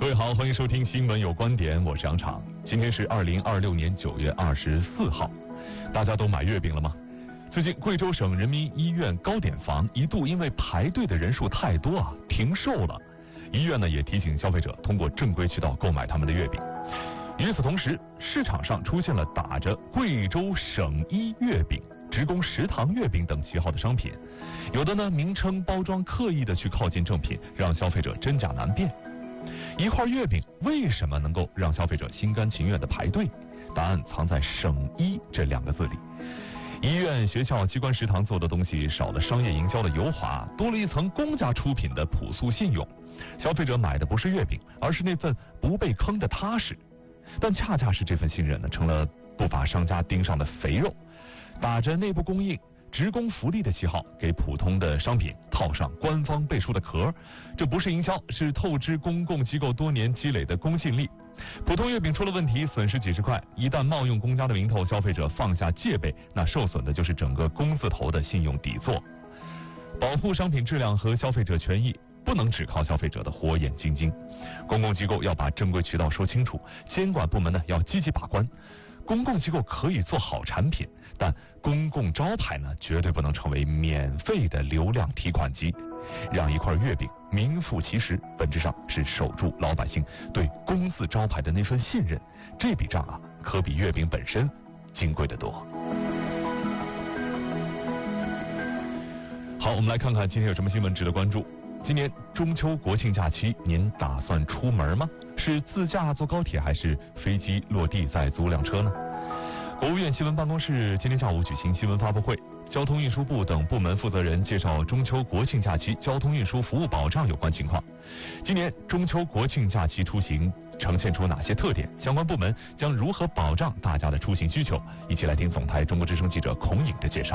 各位好，欢迎收听新闻有观点，我是杨昶。今天是2026年9月24号，大家都买月饼了吗？最近贵州省人民医院糕点房一度因为排队的人数太多停售了。医院呢也提醒消费者通过正规渠道购买他们的月饼。与此同时，市场上出现了打着贵州省医月饼、职工食堂月饼等旗号的商品，有的呢名称包装刻意的去靠近正品，让消费者真假难辨。一块月饼为什么能够让消费者心甘情愿的排队？答案藏在省医这2个字里。医院、学校、机关食堂做的东西少了商业营销的油滑，多了一层公家出品的朴素信用。消费者买的不是月饼，而是那份不被坑的踏实。但恰恰是这份信任呢，成了不法商家盯上的肥肉，打着内部供应、职工福利的旗号，给普通的商品套上官方背书的壳。这不是营销，是透支公共机构多年积累的公信力。普通月饼出了问题，损失几十块，一旦冒用公家的名头，消费者放下戒备，那受损的就是整个公字头的信用底座。保护商品质量和消费者权益，不能只靠消费者的火眼金睛。公共机构要把正规渠道说清楚，监管部门呢要积极把关。公共机构可以做好产品，但公共招牌呢绝对不能成为免费的流量提款机。让一块月饼名副其实，本质上是守住老百姓对公字招牌的那份信任。这笔账可比月饼本身金贵得多。好，我们来看看今天有什么新闻值得关注。今年中秋国庆假期，您打算出门吗？是自驾坐高铁，还是飞机落地再租辆车呢？国务院新闻办公室今天下午举行新闻发布会，交通运输部等部门负责人介绍中秋国庆假期交通运输服务保障有关情况。今年中秋国庆假期出行呈现出哪些特点？相关部门将如何保障大家的出行需求？一起来听总台中国之声记者孔颖的介绍。